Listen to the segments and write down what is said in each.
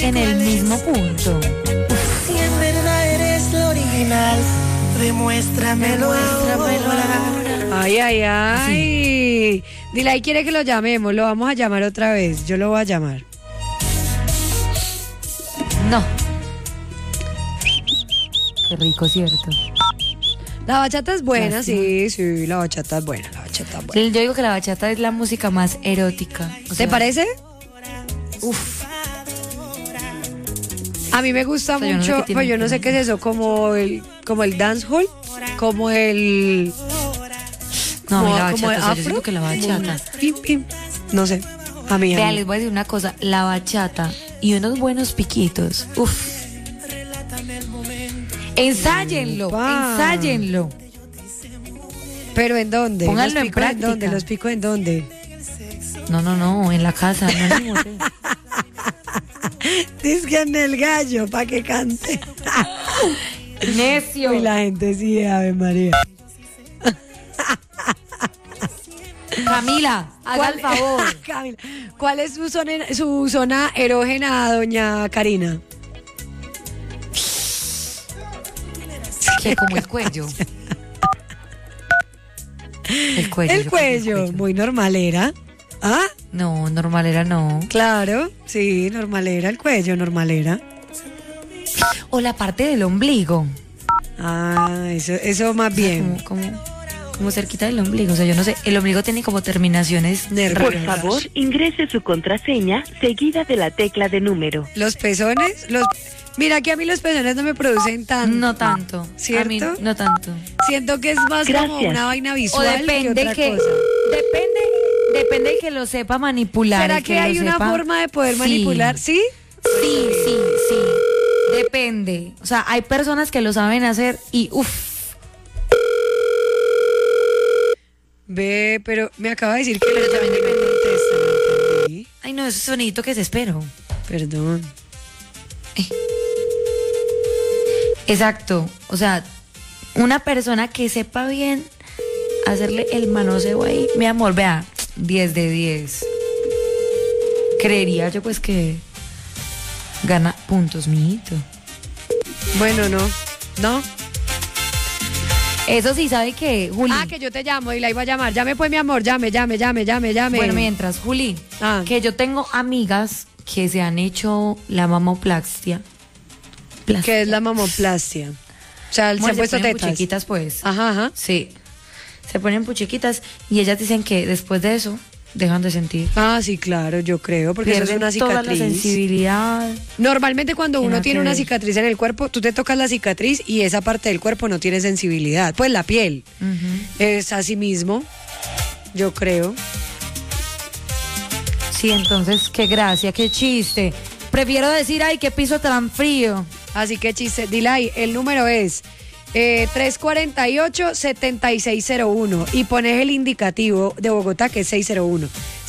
en el mismo punto. Si en verdad eres lo original, demuéstramelo ahora. Ay, ay, ay. Dilay quiere que lo llamemos, lo vamos a llamar otra vez. Yo lo voy a llamar. No. Qué rico, ¿cierto? La bachata es buena, Lástima. sí, la bachata es buena, la bachata es buena. Yo digo que la bachata es la música más erótica. O ¿Te sea, parece? Uf. A mí me gusta O sea, yo no sé mucho, qué tiene pues yo que no sé ver. qué es eso, como el dancehall, como el No, a mí la como bachata, el o sea, yo siento que la bachata. Pim, pim. No sé. A mí. Vea, les voy a decir una cosa, la bachata y unos buenos piquitos. Uf. Ensáyenlo, Upa. ensáyenlo. ¿Pero en dónde? Pónganlo ¿Los en picos práctica. dónde? ¿Los picos en dónde? No, en la casa, no en el motel. Dice que en el gallo, para que cante. Necio. Y la gente sí, Ave María. Camila, haga el favor. Camila, ¿cuál es su zona erógena, doña Karina? Que como el cuello. El cuello. El yo creo que cuello, muy normalera. ¿Ah? No, normalera no. Claro, sí, normalera, el cuello, normalera. O la parte del ombligo. Ah, eso más bien. Como cerquita del ombligo. O sea, yo no sé. El ombligo tiene como terminaciones Nerviosas. raras. Por favor, ingrese su contraseña seguida de la tecla de número. Los pezones, mira que a mí los pezones no me producen tanto. No tanto. ¿Cierto? A mí no tanto. Siento que es más como Gracias. una vaina O visual depende que otra cosa. Depende que lo sepa manipular. ¿Será el que lo hay una sepa. forma de poder Sí. manipular? ¿Sí? Sí. Depende. O sea, hay personas que lo saben hacer y uff. Ve, pero me acaba de decir que Pero le también llamé y no depende. contesta, no entendí. Ay, no, ese sonidito que desespero. Perdón. Exacto. O sea, una persona que sepa bien hacerle el manoseo ahí. Mi amor, vea, 10 de 10. Creería yo pues que gana puntos, mijito. Bueno, no. Eso sí, ¿sabe qué, Juli? Ah, que yo te llamo y la iba a llamar. Llame pues, mi amor, llame. Bueno, mientras, Juli, que yo tengo amigas que se han hecho la mamoplastia. ¿Qué es la mamoplastia? O sea, se han puesto ponen tetas. puchiquitas, pues. Ajá. Sí. Se ponen puchiquitas y ellas dicen que después de eso dejan de sentir. Ah, sí, claro, yo creo, porque eso es Pierden una toda la cicatriz. sensibilidad. Normalmente cuando Que uno nada tiene que una ver. cicatriz en el cuerpo, tú te tocas la cicatriz y esa parte del cuerpo no tiene sensibilidad. Pues la piel es así mismo, yo creo. Sí, entonces, qué gracia, qué chiste. Prefiero decir, ay, qué piso tan frío. Así que chiste, Dilay, el número es 348-7601 y pones el indicativo de Bogotá que es 601.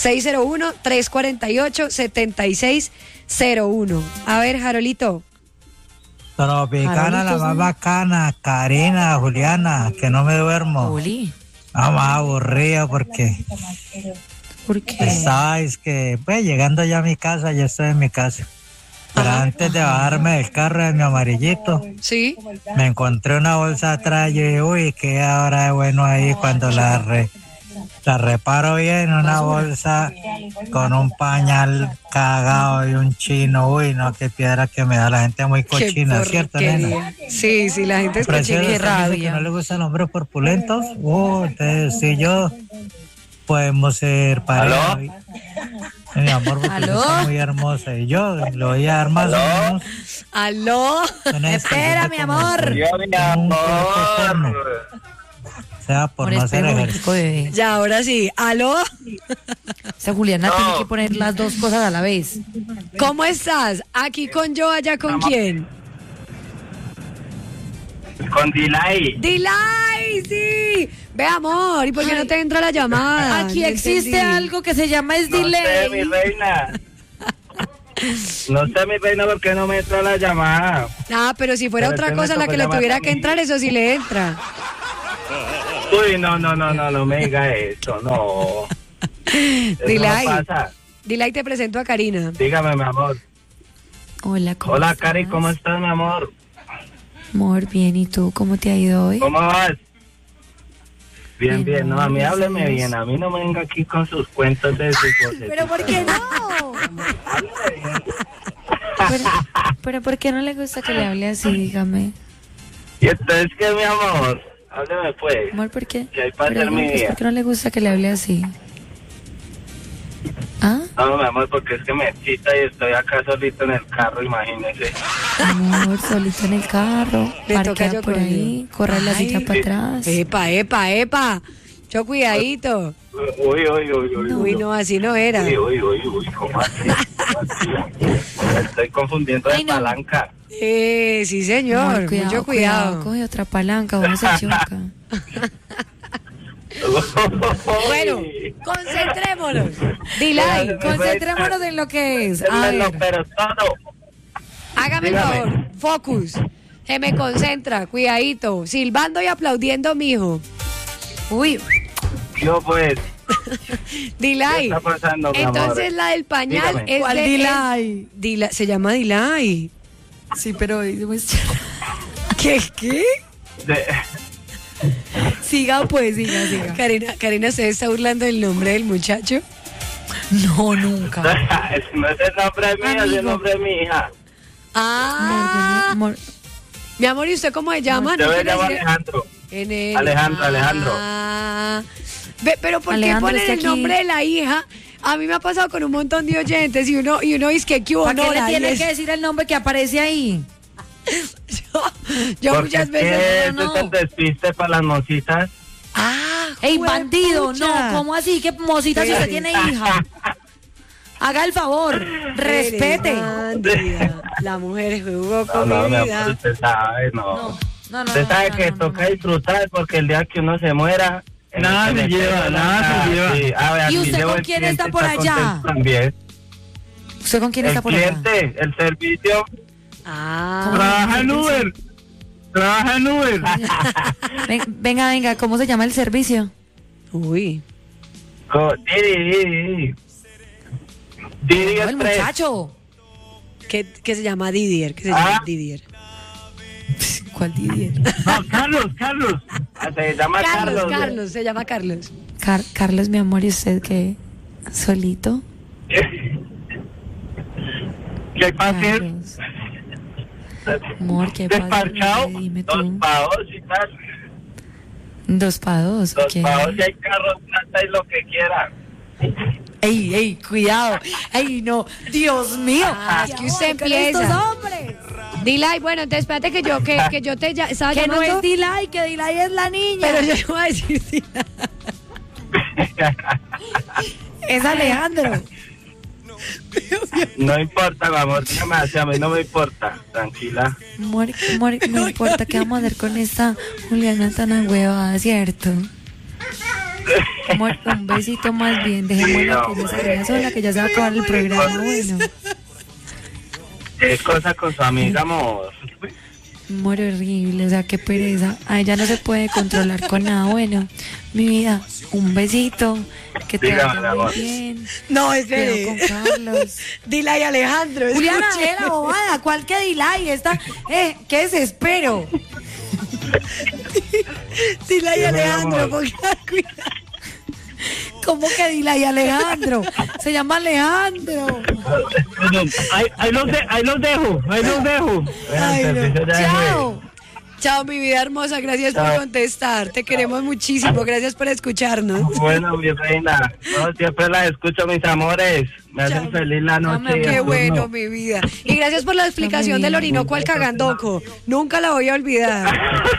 601-348-7601. A ver, Jarolito. Tropicana, la más bacana, Karina, Juliana, que no me duermo. Juli, Más aburrido porque ¿por qué? sabes que, pues llegando ya a mi casa, ya estoy en mi casa. Pero antes de bajarme del carro de mi amarillito, Sí. me encontré una bolsa atrás y yo dije, uy, qué ahora de bueno ahí cuando la reparo bien, una bolsa con un pañal cagado y un chino, uy, no, qué piedra que me da la gente muy cochina, Qué ¿cierto, porquería. nena? Sí, la gente es Prefiero cochina. usted dice que no le gustan los hombres corpulentos. Entonces, si yo podemos ser pareja. Mi amor, porque ¿Aló? usted está muy hermosa. Y yo lo voy a dar más o menos. Aló. Espera, mi amor. Yo, mi amor. O sea, por no hacer ejercicio. Bebé. Ya, ahora sí. ¿Aló? O sea, Juliana tiene que poner las dos cosas a la vez. ¿Cómo estás? ¿Aquí con yo, allá con quién? Con Dilay. ¡Dilay! ¡Sí! Ve, amor, ¿y por qué no te entra la llamada? Aquí No existe entendí. algo que se llama es No sé, mi delay. reina. No sé, mi reina, por qué no me entra la llamada. Ah, pero si fuera Pero otra es que me cosa la tocó que le llamar tuviera a que mí. entrar, eso sí le entra. Uy, no me diga eso, no. Eso Dilay. no pasa. Dilay, te presento a Karina. Dígame, mi amor. Hola, ¿cómo Hola, estás? Cari, ¿cómo estás, mi amor? Amor, bien, ¿y tú? ¿Cómo te ha ido hoy? ¿Cómo vas? Bien, Bien, bien. No, a mí gracias. hábleme bien. A mí no me venga aquí con sus cuentos de sus voces. ¿Pero por qué no? pero ¿por qué no le gusta que le hable así? Dígame. ¿Y entonces qué, mi amor? Hábleme, pues. Amor, ¿por qué? Que hay para Pero hacer mi dígame, pues, día. ¿por qué no le gusta que le hable así? ¿Ah? No, mi amor, porque es que me excita y estoy acá solito en el carro, imagínese. Amor, solito en el carro. Le toca Parquea yo por con ahí, corre la silla Ay. para atrás. Epa. Yo cuidadito. Uy. Uy, no, así no era. Uy, ¿cómo así? Me estoy confundiendo de Ay, no. palanca. Sí, señor. Amor, Mucho cuidado. Coge otra palanca, uno se choca. Bueno, concentrémonos. Dilay, Concentrémonos en lo que es. A ver, Pero todo. hágame el Dígame. favor. Focus. Se me concentra, cuidadito. Silbando y aplaudiendo, mijo. uy, Yo, pues, Dilay. ¿qué está pasando, mi Entonces amor? la del pañal Dígame. es ¿cuál de Dilay? Se llama Dilay. Sí, pero hoy ¿Qué? Siga pues, siga. Karina, ¿se está burlando del nombre del muchacho? No, nunca. No es el nombre mío, es el Amigo. nombre de mi hija. Ah, Amor, mi amor, ¿y usted cómo se llama? Yo ¿No me quiere llamo decir- Alejandro. En el- Alejandro. Ah. Pero ¿por qué Alejandro, ponen está el aquí. nombre de la hija? A mí me ha pasado con un montón de oyentes y uno dice que ¿qué hubo, ¿para qué le Nora? Y tiene es- que decir el nombre que aparece ahí? yo Porque muchas es que veces... ese no. es el despiste para las mositas. ¡Ah! ¡Ey, juepucha. bandido! No, ¿cómo así? ¿Qué mosita si usted Sí. tiene hija? Haga el favor, respete. Eres bandida. La mujer jugó No, con no, mi mi amor, vida. usted sabe, no. No, Usted sabe que toca disfrutar porque el día que uno se muera... Nada se lleva, nada se lleva. Sí, a ver, ¿Y aquí usted llevo con el quién cliente, está por allá? contento También. ¿Usted con quién El está por allá? cliente, el servicio. Ah, Trabaja en Uber. Trabaja en Uber. Venga, ¿cómo se llama el servicio? uy. Didi No, el Express. muchacho. ¿Qué se llama Didier? ¿Qué se Ah. llama Didier? ¿Cuál Didier? No, Carlos. Se llama Carlos, se llama Carlos. Carlos, mi amor, ¿y usted qué? ¿Solito? ¿Qué pasa? Carlos. Amor, ¿qué pasa? Desparchado. Dime Dos tú. pavos y tal. 2 para 2. Dos pavos y hay carros, plata y lo que quiera. Ey, cuidado. Ey, no. Dios mío. Ah, es que usted Con estos empieza. hombres. Dilay, bueno, entonces espérate que yo te estaba Que no llamando. es Dilay, que Dilay es la niña. Pero yo le voy a decir Dilay. Es Alejandro. No importa, mi amor, dígame así, a mí no me importa. Tranquila. Amor, no importa qué vamos a hacer con esta Juliana tan agüevada, ¿cierto? Amor, un besito más bien. Dejémosla que ella se vaya sola, que ya se va a acabar el programa. Bueno, ¿Qué cosa con su amiga, amor? amor horrible, o sea, qué pereza. A ella no se puede controlar con nada. Bueno, mi vida, un besito. Que te Dígame, vaya muy amor. bien. No, Cuidado espere. con Carlos. Dilay Alejandro. Juliana, escuche. la bobada, ¿cuál que Dilay? Esta, qué desespero. Dilay Alejandro, amor. ponga cuidado. ¿Cómo que Dilay Alejandro? Se llama Alejandro. Bueno, ahí los dejo. Ay, no. Servicio ya Chao. Chao, mi vida hermosa, gracias por Chao. contestar. Te queremos muchísimo, gracias por escucharnos. fue. Bueno, mi reina, no, siempre la escucho, mis amores. Me hacen Chao. feliz la noche. y Qué el bueno, turno. mi vida. Y gracias por la explicación del Orinoco al Cagandoco. Nunca la voy a olvidar.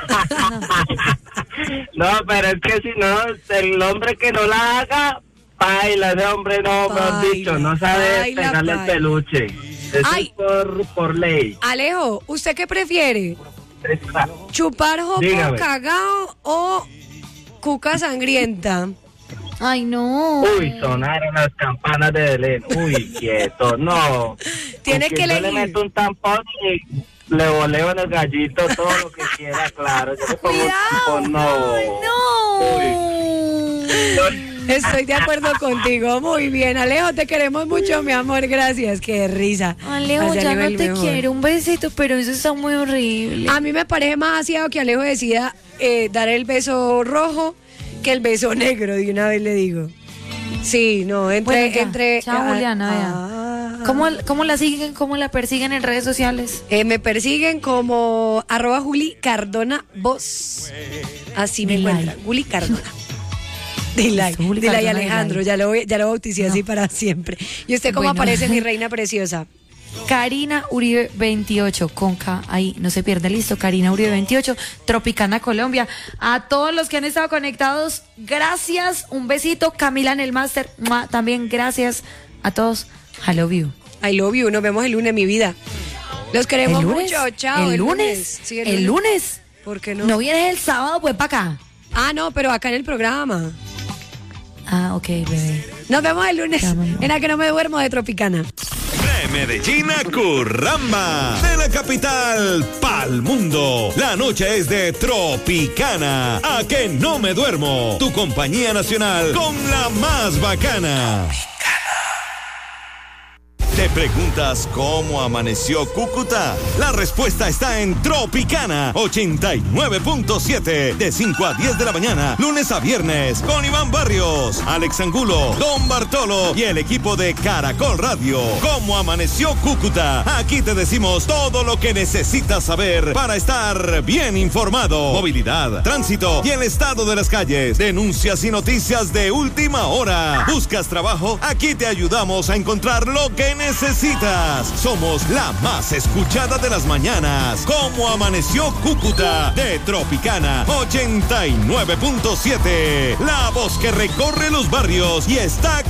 No, pero es que si no, el hombre que no la haga, baila, ese hombre no, mejor Baila, dicho, no sabe baila, pegarle el baila. peluche. Eso Ay. es por ley. Alejo, ¿usted qué prefiere? ¿Chupar jopo Dígame. cagao o cuca sangrienta? Ay, no. Uy, sonaron las campanas de Belén. Uy, quieto, no. Tiene Porque que yo elegir. le meto un tampón y le voleo en el gallito todo lo que quiera, claro. Yo le pongo un tampón, no. No. Uy. Estoy de acuerdo contigo. Muy bien, Alejo, te queremos mucho, mi amor. Gracias. Qué risa. Alejo, Hacia ya Alejo no el te mejor. quiero. Un besito, pero eso está muy horrible. A mí me parece más aseado que Alejo decida dar el beso rojo que el beso negro, de una vez le digo. Sí, no, Bueno, ya. entre. Chao, Juliana, vea. ¿Cómo la siguen? ¿Cómo la persiguen en redes sociales? Me persiguen como @Juli Cardona Voz. Así me Delay. encuentran. Juli Cardona. Delay, Juli Delay Cardona, Alejandro, Delay. ya lo bauticé así para siempre. ¿Y usted cómo Bueno. aparece, mi reina preciosa? Karina Uribe 28, con K, ahí no se pierde, listo, Karina Uribe 28, Tropicana Colombia. A todos los que han estado conectados, gracias, un besito, Camila en el máster, ¡mua! También gracias a todos, I love you. I love you, nos vemos el lunes, mi vida. Los queremos ¿El lunes? mucho, chao. ¿El lunes? Sí, ¿El lunes? ¿Por qué no? ¿No vienes el sábado, pues, para acá? Ah, no, pero acá en el programa. Ah, ok, bebé. Nos vemos el lunes, Ya, mamá. en la que no me duermo de Tropicana. De Medellín a Curramba, de la capital pa'l mundo. La noche es de Tropicana. A que no me duermo. Tu compañía nacional con la más bacana. ¿Te preguntas cómo amaneció Cúcuta? La respuesta está en Tropicana 89.7 de 5 a 10 de la mañana, lunes a viernes, con Iván Barrios, Alex Angulo, Don Bartolo y el equipo de Caracol Radio. ¿Cómo amaneció Cúcuta? Aquí te decimos todo lo que necesitas saber para estar bien informado. Movilidad, tránsito y el estado de las calles. Denuncias y noticias de última hora. ¿Buscas trabajo? Aquí te ayudamos a encontrar lo que necesitas. Somos la más escuchada de las mañanas. ¿Cómo amaneció Cúcuta? De Tropicana 89.7. La voz que recorre los barrios y está